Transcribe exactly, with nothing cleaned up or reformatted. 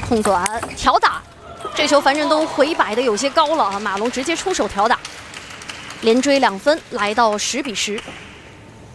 控短挑打，这球樊振东回摆的有些高了啊，马龙直接出手挑打，连追两分，来到十比十。